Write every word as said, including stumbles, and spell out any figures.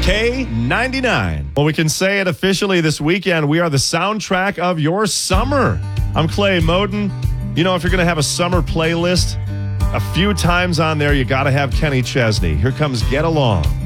K ninety-nine. Well, we can say it officially this weekend. We are the soundtrack of your summer. I'm Clay Moden. You know, if you're going to have a summer playlist, a few times on there, you got to have Kenny Chesney. Here comes Get Along.